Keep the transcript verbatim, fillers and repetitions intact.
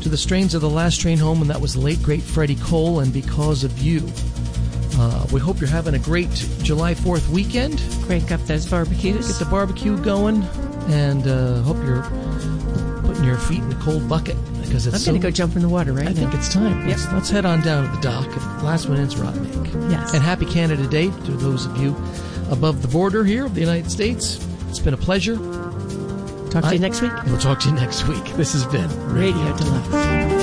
to the strains of The Last Train Home, and that was the late, great Freddie Cole, and Because of You. Uh, we hope you're having a great July fourth weekend. Crank up those barbecues. Get the barbecue going, and uh, hope you're putting your feet in the cold bucket. Because it's I'm going to so, go jump in the water right I now. think it's time. Yep. Let's, let's head on down to the dock. Last one in's Rotnick. Yes. And happy Canada Day to those of you above the border here of the United States. It's been a pleasure. Talk to I, you next week. We'll talk to you next week. This has been Radio Deluxe.